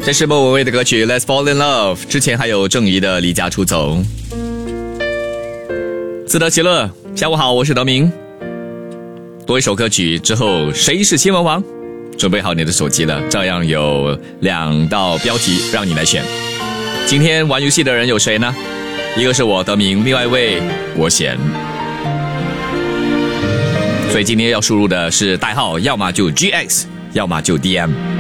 这是莫文蔚的歌曲 Let's Fall in Love， 之前还有郑怡的离家出走。自得其乐，下午好，我是德明。多一首歌曲之后，谁是新闻王？准备好你的手机了，照样有2道标题让你来选。今天玩游戏的人有谁呢？一个是我德明，另外一位国贤。所以今天要输入的是代号，要么就 GX， 要么就 DM。